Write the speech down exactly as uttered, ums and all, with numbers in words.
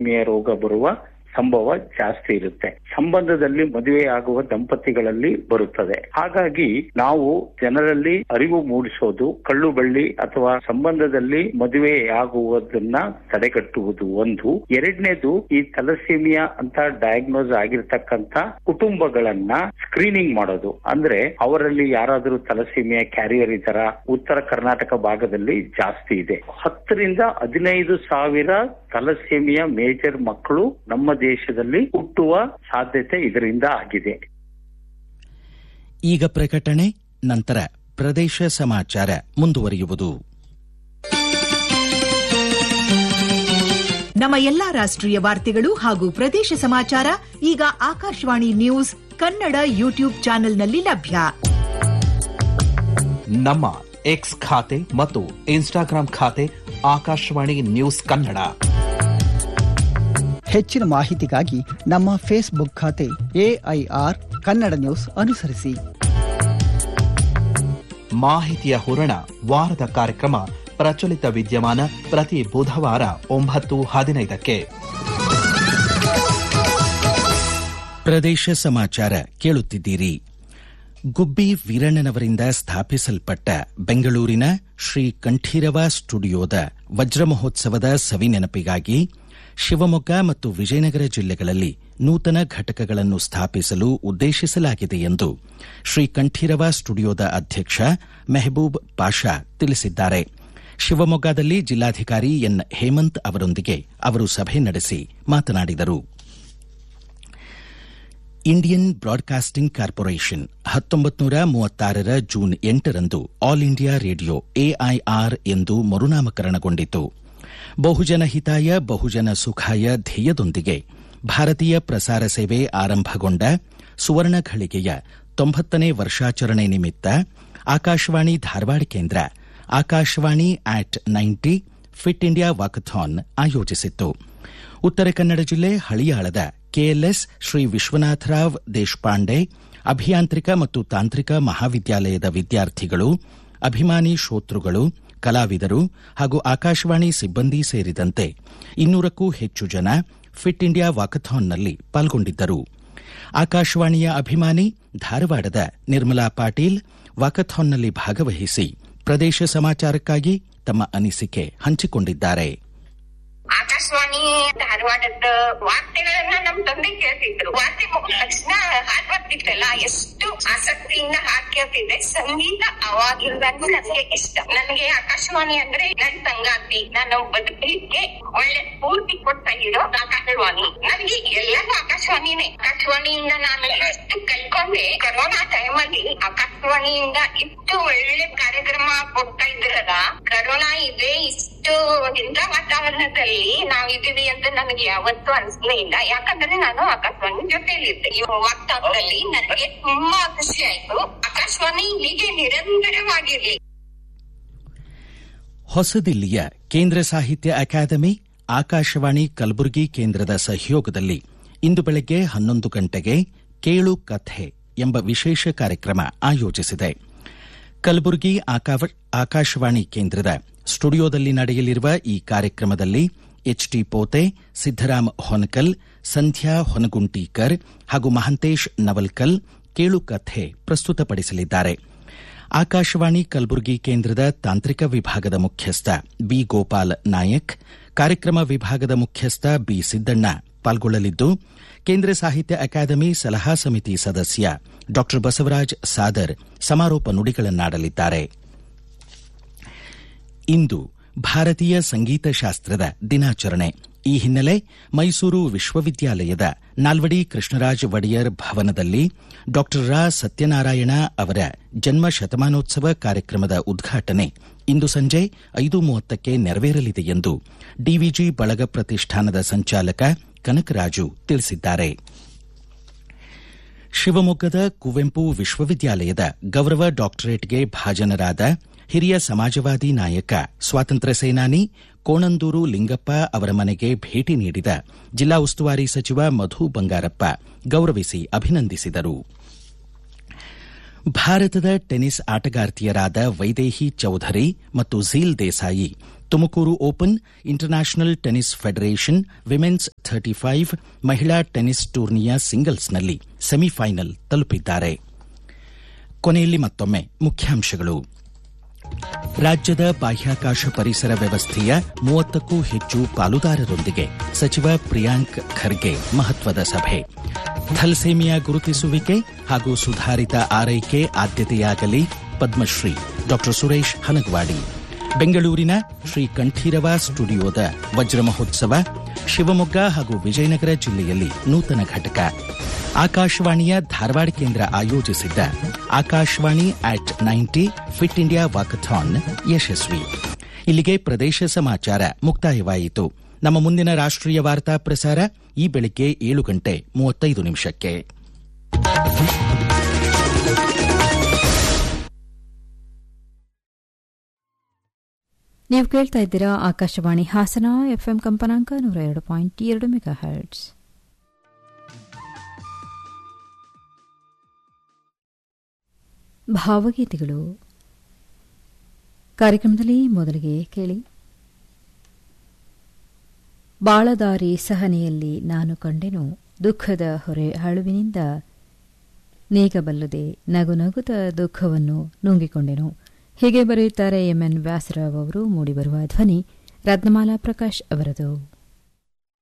ಥಲಸ್ಸೀಮಿಯಾ ರೋಗ ಬರುವ ಸಂಭವ ಜಾಸ್ತಿ ಇರುತ್ತೆ. ಸಂಬಂಧದಲ್ಲಿ ಮದುವೆಯಾಗುವ ದಂಪತಿಗಳಲ್ಲಿ ಬರುತ್ತದೆ. ಹಾಗಾಗಿ ನಾವು ಜನರಲ್ಲಿ ಅರಿವು ಮೂಡಿಸೋದು, ಕಳ್ಳು ಬಳ್ಳಿ ಅಥವಾ ಸಂಬಂಧದಲ್ಲಿ ಮದುವೆಯಾಗುವುದನ್ನ ತಡೆಗಟ್ಟುವುದು ಒಂದು. ಎರಡನೇದು, ಈ ಥಲಸ್ಸೀಮಿಯಾ ಅಂತ ಡಯಾಗ್ನೋಸ್ ಆಗಿರ್ತಕ್ಕಂಥ ಕುಟುಂಬಗಳನ್ನ ಸ್ಕ್ರೀನಿಂಗ್ ಮಾಡೋದು. ಅಂದ್ರೆ ಅವರಲ್ಲಿ ಯಾರಾದರೂ ಥಲಸ್ಸೀಮಿಯಾ ಕ್ಯಾರಿಯರ್ ಇದ್ದಾರ? ಉತ್ತರ ಕರ್ನಾಟಕ ಭಾಗದಲ್ಲಿ ಜಾಸ್ತಿ ಇದೆ. ಹತ್ತರಿಂದ ಹದಿನೈದು ಸಾವಿರ ಥಲಸ್ಸೀಮಿಯಾ ಮೇಜರ್ ಮಕ್ಕಳು ನಮ್ಮ ದೇಶದಲ್ಲಿ ಹುಟ್ಟುವ ಸಾಧ್ಯತೆ ಇದರಿಂದ ಆಗಿದೆ. ಈಗ ಪ್ರಕಟಣೆ, ನಂತರ ಪ್ರದೇಶ ಸಮಾಚಾರ ಮುಂದುವರಿಯುವುದು. ನಮ್ಮ ಎಲ್ಲಾ ರಾಷ್ಟ್ರೀಯ ವಾರ್ತೆಗಳು ಹಾಗೂ ಪ್ರದೇಶ ಸಮಾಚಾರ ಈಗ ಆಕಾಶವಾಣಿ ನ್ಯೂಸ್ ಕನ್ನಡ ಯೂಟ್ಯೂಬ್ ಚಾನೆಲ್ನಲ್ಲಿ ಲಭ್ಯ. ನಮ್ಮ ಎಕ್ಸ್ ಖಾತೆ ಮತ್ತು ಇನ್ಸ್ಟಾಗ್ರಾಂ ಖಾತೆ ಆಕಾಶವಾಣಿ ನ್ಯೂಸ್ ಕನ್ನಡ. ಹೆಚ್ಚಿನ ಮಾಹಿತಿಗಾಗಿ ನಮ್ಮ ಫೇಸ್ಬುಕ್ ಖಾತೆ ಎಐಆರ್ ಕನ್ನಡ ನ್ಯೂಸ್ ಅನುಸರಿಸಿ. ಮಾಹಿತಿಯ ಹೂರಣ, ವಾರದ ಕಾರ್ಯಕ್ರಮ ಪ್ರಚಲಿತ ವಿದ್ಯಮಾನ ಪ್ರತಿ ಬುಧವಾರ ಒಂಬತ್ತು ಹದಿನೈದಕ್ಕೆ. ಪ್ರದೇಶ ಸಮಾಚಾರ ಕೇಳುತ್ತಿದ್ದೀರಿ. ಗುಬ್ಬಿ ವೀರಣ್ಣನವರಿಂದ ಸ್ಥಾಪಿಸಲ್ಪಟ್ಟ ಬೆಂಗಳೂರಿನ ಶ್ರೀ ಕಂಠೀರವ ಸ್ಟುಡಿಯೋದ ವಜ್ರ ಮಹೋತ್ಸವದ ಸವಿನೆನಪಿಗಾಗಿ ಶಿವಮೊಗ್ಗ ಮತ್ತು ವಿಜಯನಗರ ಜಿಲ್ಲೆಗಳಲ್ಲಿ ನೂತನ ಘಟಕಗಳನ್ನು ಸ್ಥಾಪಿಸಲು ಉದ್ದೇಶಿಸಲಾಗಿದೆ ಎಂದು ಶ್ರೀ ಕಂಠೀರವ ಸ್ಟುಡಿಯೋದ ಅಧ್ಯಕ್ಷ ಮೆಹಬೂಬ್ ಪಾಷಾ ತಿಳಿಸಿದ್ದಾರೆ. ಶಿವಮೊಗ್ಗದಲ್ಲಿ ಜಿಲ್ಲಾಧಿಕಾರಿ ಎನ್ ಹೇಮಂತ್ ಅವರೊಂದಿಗೆ ಅವರು ಸಭೆ ನಡೆಸಿ ಮಾತನಾಡಿದರು. ಇಂಡಿಯನ್ ಬ್ರಾಡ್ಕಾಸ್ಟಿಂಗ್ ಕಾರ್ಪೊರೇಷನ್ ಹತ್ತೊಂಬತ್ತು ನೂರ ಮೂವತ್ತಾರರ ಜೂನ್ ಎಂಟರಂದು ಆಲ್ ಇಂಡಿಯಾ ರೇಡಿಯೋ ಎಐಆರ್ ಎಂದು ಮರುನಾಮಕರಣಗೊಂಡಿತು. ಬಹುಜನ ಹಿತಾಯ ಬಹುಜನ ಸುಖಾಯ ಧ್ಯೇಯದೊಂದಿಗೆ ಭಾರತೀಯ ಪ್ರಸಾರ ಸೇವೆ ಆರಂಭಗೊಂಡ ಸುವರ್ಣ ಘಳಿಗೆಯ ತೊಂಬತ್ತನೇ ವರ್ಷಾಚರಣೆ ನಿಮಿತ್ತ ಆಕಾಶವಾಣಿ ಧಾರವಾಡ ಕೇಂದ್ರ ಆಕಾಶವಾಣಿ ಆಟ್ ನೈಂಟಿ ಫಿಟ್ ಇಂಡಿಯಾ ವಾಕಥಾನ್ ಆಯೋಜಿಸಿತ್ತು. ಉತ್ತರ ಕನ್ನಡ ಜಿಲ್ಲೆ ಹಳಿಯಾಳದ ಕೆಎಲ್ಎಸ್ ಶ್ರೀ ವಿಶ್ವನಾಥರಾವ್ ದೇಶಪಾಂಡೆ ಅಭಿಯಾಂತ್ರಿಕ ಮತ್ತು ತಾಂತ್ರಿಕ ಮಹಾವಿದ್ಯಾಲಯದ ವಿದ್ಯಾರ್ಥಿಗಳು, ಅಭಿಮಾನಿ ಶ್ರೋತೃಗಳು, ಕಲಾವಿದರು ಹಾಗೂ ಆಕಾಶವಾಣಿ ಸಿಬ್ಬಂದಿ ಸೇರಿದಂತೆ ಇನ್ನೂರಕ್ಕೂ ಹೆಚ್ಚು ಜನ ಫಿಟ್ ಇಂಡಿಯಾ ವಾಕಥಾನ್ನಲ್ಲಿ ಪಾಲ್ಗೊಂಡಿದ್ದರು. ಆಕಾಶವಾಣಿಯ ಅಭಿಮಾನಿ ಧಾರವಾಡದ ನಿರ್ಮಲಾ ಪಾಟೀಲ್ ವಾಕಥಾನ್ನಲ್ಲಿ ಭಾಗವಹಿಸಿ ಪ್ರದೇಶ ಸಮಾಚಾರಕ್ಕಾಗಿ ತಮ್ಮ ಅನಿಸಿಕೆ ಹಂಚಿಕೊಂಡಿದ್ದಾರೆ. ಆಕಾಶವಾಣಿ ಧಾರವಾಡದ ವಾರ್ತೆಗಳನ್ನ ನಮ್ ತಂದೆ ಕೇಳ್ತಿದ್ರು. ವಾರ್ತೆ ಮುಗಿದ ತಕ್ಷಣ ಹಾಡ್ ಬರ್ತಿದ್ರಲ್ಲ, ಎಷ್ಟು ಆಸಕ್ತಿಯಿಂದ ಹಾಡ್ ಕೇಳ್ತಿದ್ದೆ. ಸಂಗೀತ ಅವಾಗಿಂದಾನು ನನಗೆ ಇಷ್ಟ. ನನಗೆ ಆಕಾಶವಾಣಿ ಅಂದ್ರೆ ನನ್ ಸಂಗಾತಿ, ನಾನು ಬದುಕಲಿಕ್ಕೆ ಒಳ್ಳೆ ಸ್ಫೂರ್ತಿ ಕೊಡ್ತಾ ಇರೋ ಆಕಾಶವಾಣಿ. ನನಗೆ ಎಲ್ಲರೂ ಆಕಾಶವಾಣಿನೇ. ಆಕಾಶವಾಣಿಯಿಂದ ನಾನು ಎಷ್ಟು ಕಲ್ಕೊಂಡೆ. ಕೊರೋನಾ ಟೈಮ್ ಅಲ್ಲಿ ಆಕಾಶವಾಣಿಯಿಂದ ಇಷ್ಟು ಒಳ್ಳೆ ಕಾರ್ಯಕ್ರಮ ಕೊಡ್ತಾ ಇದ್ರಲ್ಲ. ಕೊರೋನಾ ಇದೆ, ಇಷ್ಟು ಇಂಥ ವಾತಾವರಣದಲ್ಲಿ ನಾವಿದ್ದೀವಿ ಅಂತ ನನಗೆ ಯಾವತ್ತೂ ಅನ್ಸಲೇ ಇಲ್ಲ. ಯಾಕಂದ್ರೆ ನಾನು ಆಕಾಶವಾಣಿ ಜೊತೆಲಿದ್ದೆ. ಈ ವಾತಾವರಣದಲ್ಲಿ ನನಗೆ ತುಂಬಾ ಖುಷಿ ಆಯ್ತು. ಆಕಾಶವಾಣಿ ಹೀಗೆ ನಿರಂತರವಾಗಿರ್ಲಿ. ಹೊಸದಿಲ್ಲಿಯ ಕೇಂದ್ರ ಸಾಹಿತ್ಯ ಅಕಾಡೆಮಿ ಆಕಾಶವಾಣಿ ಕಲಬುರಗಿ ಕೇಂದ್ರದ ಸಹಯೋಗದಲ್ಲಿ ಇಂದು ಬೆಳಗ್ಗೆ ಹನ್ನೊಂದು ಗಂಟೆಗೆ ಕೇಳು ಕಥೆ ಎಂಬ ವಿಶೇಷ ಕಾರ್ಯಕ್ರಮ ಆಯೋಜಿಸಿದೆ. ಕಲಬುರಗಿ ಆಕಾಶವಾಣಿ ಕೇಂದ್ರದ ಸ್ಟುಡಿಯೋದಲ್ಲಿ ನಡೆಯಲಿರುವ ಈ ಕಾರ್ಯಕ್ರಮದಲ್ಲಿ ಎಚ್ಟಿ ಪೋತೆ, ಸಿದ್ದರಾಮ್ ಹೊನಕಲ್, ಸಂಧ್ಯಾ ಹೊನಗುಂಟೀಕರ್ ಹಾಗೂ ಮಹಂತೇಶ್ ನವಲ್ಕಲ್ ಕೇಳು ಕಥೆ ಪ್ರಸ್ತುತಪಡಿಸಲಿದ್ದಾರೆ. ಆಕಾಶವಾಣಿ ಕಲಬುರಗಿ ಕೇಂದ್ರದ ತಾಂತ್ರಿಕ ವಿಭಾಗದ ಮುಖ್ಯಸ್ಥ ಬಿ ಗೋಪಾಲ್ ನಾಯಕ್, ಕಾರ್ಯಕ್ರಮ ವಿಭಾಗದ ಮುಖ್ಯಸ್ಥ ಬಿ ಸಿದ್ದಣ್ಣ ಪಾಲ್ಗೊಳ್ಳಲಿದ್ದು, ಕೇಂದ್ರ ಸಾಹಿತ್ಯ ಅಕಾಡೆಮಿ ಸಲಹಾ ಸಮಿತಿ ಸದಸ್ಯ ಡಾ ಬಸವರಾಜ್ ಸಾದರ್ ಸಮಾರೋಪ ನುಡಿಗಳನ್ನಾಡಲಿದ್ದಾರೆ. ಇಂದು ಭಾರತೀಯ ಸಂಗೀತ ಶಾಸ್ತ್ರದ ದಿನಾಚರಣೆ. ಈ ಹಿನ್ನೆಲೆ ಮೈಸೂರು ವಿಶ್ವವಿದ್ಯಾಲಯದ ನಾಲ್ವಡಿ ಕೃಷ್ಣರಾಜ ಒಡೆಯರ್ ಭವನದಲ್ಲಿ ಡಾ ರಾ ಸತ್ಯನಾರಾಯಣ ಅವರ ಜನ್ಮ ಶತಮಾನೋತ್ಸವ ಕಾರ್ಯಕ್ರಮದ ಉದ್ಘಾಟನೆ ಇಂದು ಸಂಜೆ ಐದು ಮೂವತ್ತಕ್ಕೆ ನೆರವೇರಲಿದೆ ಎಂದು ಡಿವಿಜಿ ಬಳಗ ಪ್ರತಿಷ್ಠಾನದ ಸಂಚಾಲಕ ಕನಕರಾಜು ತಿಳಿಸಿದ್ದಾರೆ. ಶಿವಮೊಗ್ಗದ ಕುವೆಂಪು ವಿಶ್ವವಿದ್ಯಾಲಯದ ಗೌರವ ಡಾಕ್ಟರೇಟ್ಗೆ ಭಾಜನರಾದ ಹಿರಿಯ ಸಮಾಜವಾದಿ ನಾಯಕ, ಸ್ವಾತಂತ್ರ್ಯ ಸೇನಾನಿ ಕೋಣಂದೂರು ಲಿಂಗಪ್ಪ ಅವರ ಮನೆಗೆ ಭೇಟಿ ನೀಡಿದ ಜಿಲ್ಲಾ ಉಸ್ತುವಾರಿ ಸಚಿವ ಮಧು ಬಂಗಾರಪ್ಪ ಗೌರವಿಸಿ ಅಭಿನಂದಿಸಿದರು. ಭಾರತದ ಟೆನಿಸ್ ಆಟಗಾರ್ತಿಯರಾದ ವೈದೇಹಿ ಚೌಧರಿ ಮತ್ತು zeal Desai Tumakuru open international tennis federation women's thirty five ಮಹಿಳಾ ಟೆನಿಸ್ ಟೂರ್ನಿಯ ಸಿಂಗಲ್ಸ್ನಲ್ಲಿ ಸೆಮಿಫೈನಲ್ ತಲುಪಿದ್ದಾರೆ. ಕೊನೆಯಲ್ಲಿ ಮತ್ತೊಮ್ಮೆ ಮುಖ್ಯಾಂಶಗಳು. ರಾಜ್ಯದ ಬಾಹ್ಯಾಕಾಶ ಪರಿಸರ ವ್ಯವಸ್ಥೆಯ ಮೂವತ್ತಕ್ಕೂ ಹೆಚ್ಚು ಪಾಲುದಾರರೊಂದಿಗೆ ಸಚಿವ ಪ್ರಿಯಾಂಕ್ ಖರ್ಗೆ ಮಹತ್ವದ ಸಭೆ. ಥಲ್ಸೇಮಿಯಾ ಗುರುತಿಸುವಿಕೆ ಹಾಗೂ ಸುಧಾರಿತ ಆರೈಕೆ ಆದ್ಯತೆಯಾಗಲಿ, ಪದ್ಮಶ್ರೀ ಡಾ ಸುರೇಶ್ ಹನಗವಾಡಿ. ಬೆಂಗಳೂರಿನ ಶ್ರೀ ಕಂಠೀರವ ಸ್ಟುಡಿಯೋದ ವಜ್ರ ಮಹೋತ್ಸವ, ಶಿವಮೊಗ್ಗ ಹಾಗೂ ವಿಜಯನಗರ ಜಿಲ್ಲೆಯಲ್ಲಿ ನೂತನ ಘಟಕ. ಆಕಾಶವಾಣಿಯ ಧಾರವಾಡ ಕೇಂದ್ರ ಆಯೋಜಿಸಿದ್ದ ಆಕಾಶವಾಣಿ ಆಟ್ ನೈಂಟಿ ಫಿಟ್ ಇಂಡಿಯಾ ವಾಕಥಾನ್ ಯಶಸ್ವಿ. ಇಲ್ಲಿಗೆ ಪ್ರದೇಶ ಸಮಾಚಾರ ಮುಕ್ತಾಯವಾಯಿತು. ನಮ್ಮ ಮುಂದಿನ ರಾಷ್ಟ್ರೀಯ ವಾರ್ತಾ ಪ್ರಸಾರ ಈ ಬೆಳಿಗ್ಗೆ ಏಳು ಗಂಟೆ ಮೂವತ್ತೈದು ನಿಮಿಷಕ್ಕೆ. ನೀವು ಕೇಳ್ತಾ ಇದ್ದೀರಾ ಆಕಾಶವಾಣಿ ಹಾಸನ ಎಫ್ಎಂ ಕಂಪನಾಂಕ ನೂರ ಎರಡು ಪಾಯಿಂಟ್ ಎರಡು ಮೆಗಾ ಹರ್ಟ್ಸ್. ಭಾವಗೀತೆಗಳು ಕಾರ್ಯಕ್ರಮದಲ್ಲಿ ಮೊದಲಿಗೆ ಕೇಳಿ. ಬಾಳದಾರಿ ಸಹನೆಯಲ್ಲಿ ನಾನು ಕಂಡೆನು, ದುಃಖದ ಹೊರೆ ಹಳುವಿನಿಂದ ನೀಗಬಲ್ಲದೆ, ನಗು ನಗುತ ದುಃಖವನ್ನು ನುಂಗಿಕೊಂಡೆನು. ಹೀಗೆ ಬರೆಯುತ್ತಾರೆ ಎಂಎನ್ ವ್ಯಾಸರಾವ್ ಅವರು. ಮೂಡಿಬರುವ ಧ್ವನಿ ರತ್ನಮಾಲಾ ಪ್ರಕಾಶ್ ಅವರದು.